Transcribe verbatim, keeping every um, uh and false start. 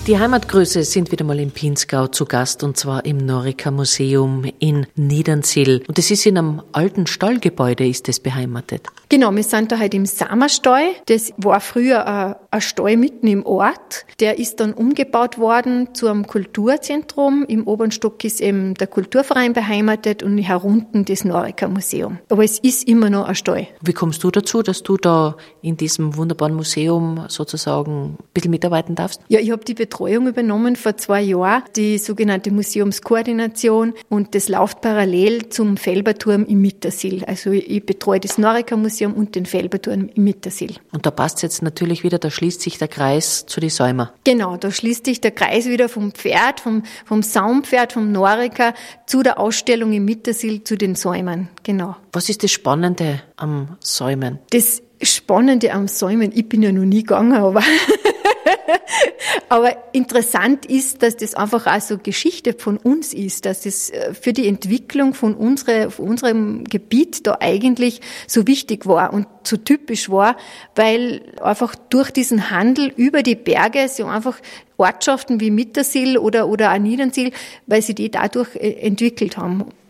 Die Heimatgröße sind wieder mal im Pinzgau zu Gast, und zwar im Norica Museum in Niedernsill. Und es ist in einem alten Stallgebäude ist es beheimatet. Genau, wir sind da halt im Samerstall. Das war früher ein, ein Stall mitten im Ort. Der ist dann umgebaut worden zu einem Kulturzentrum. Im oberen Stock ist eben der Kulturverein beheimatet und herunten das Norica Museum. Aber es ist immer noch ein Stall. Wie kommst du dazu, dass du da in diesem wunderbaren Museum sozusagen ein bisschen mitarbeiten darfst? Ja, ich habe die Betreuung übernommen vor zwei Jahren, die sogenannte Museumskoordination, und das läuft parallel zum Felberturm im Mittersill. Also ich betreue das Norica Museum und den Felberturm im Mittersill. Und da passt jetzt natürlich wieder, da schließt sich der Kreis zu die Säumer. Genau, da schließt sich der Kreis wieder vom Pferd, vom, vom Saumpferd, vom Norica zu der Ausstellung im Mittersill zu den Säumern. Genau. Was ist das Spannende am Säumen? Das Spannende am Säumen, ich bin ja noch nie gegangen, aber aber interessant ist, dass das einfach auch so Geschichte von uns ist, dass das für die Entwicklung von, unsere, von unserem Gebiet da eigentlich so wichtig war und so typisch war, weil einfach durch diesen Handel über die Berge so einfach Ortschaften wie Mittersill oder, oder auch Niedernsill, weil sie die dadurch entwickelt haben.